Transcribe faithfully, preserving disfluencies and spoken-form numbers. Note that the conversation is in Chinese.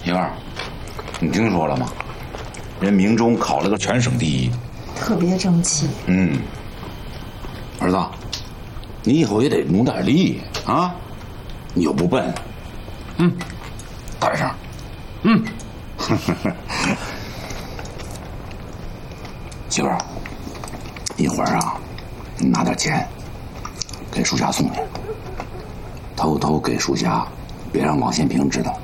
媳妇儿，你听说了吗？人明中考了个全省第一， 特别争气。 嗯，儿子，你以后也得努点力啊！你又不笨，嗯，干上，嗯，媳妇儿，一会儿啊，你拿点钱给属下送去，偷偷给属下，别让王先平知道。